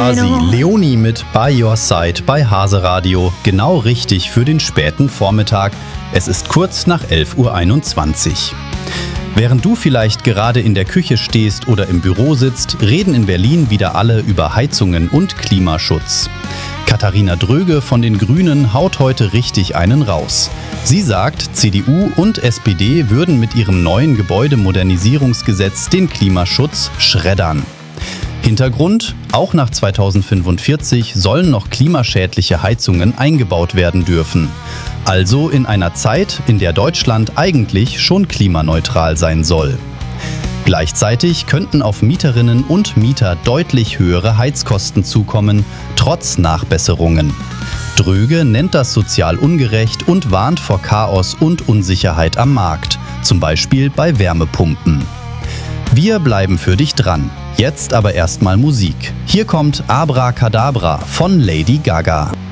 war sie, Leonie mit By Your Side bei Hase Radio. Genau richtig für den späten Vormittag. Es ist kurz nach 11:21 Uhr. Während du vielleicht gerade in der Küche stehst oder im Büro sitzt, reden in Berlin wieder alle über Heizungen und Klimaschutz. Katharina Dröge von den Grünen haut heute richtig einen raus. Sie sagt, CDU und SPD würden mit ihrem neuen Gebäudemodernisierungsgesetz den Klimaschutz schreddern. Hintergrund: Auch nach 2045 sollen noch klimaschädliche Heizungen eingebaut werden dürfen. Also in einer Zeit, in der Deutschland eigentlich schon klimaneutral sein soll. Gleichzeitig könnten auf Mieterinnen und Mieter deutlich höhere Heizkosten zukommen, trotz Nachbesserungen. Dröge nennt das sozial ungerecht und warnt vor Chaos und Unsicherheit am Markt, zum Beispiel bei Wärmepumpen. Wir bleiben für dich dran. Jetzt aber erstmal Musik. Hier kommt Abracadabra von Lady Gaga.